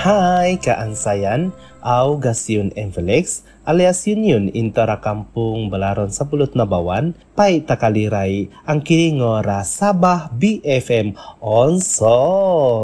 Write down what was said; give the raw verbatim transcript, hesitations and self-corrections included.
Hai kaansayan, au Gasyon Envelix, alias Union Intara Kampung Balaron sa Pulot na Bawan, pay takaliray ang kiringora Sabah B F M Onso.